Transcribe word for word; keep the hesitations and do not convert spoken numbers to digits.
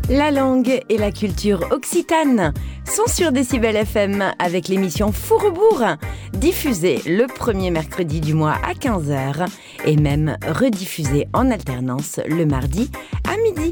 La langue et la culture occitane sont sur Décibel F M avec l'émission Fourrebourg, diffusée le premier mercredi du mois à quinze heures et même rediffusée en alternance le mardi à midi.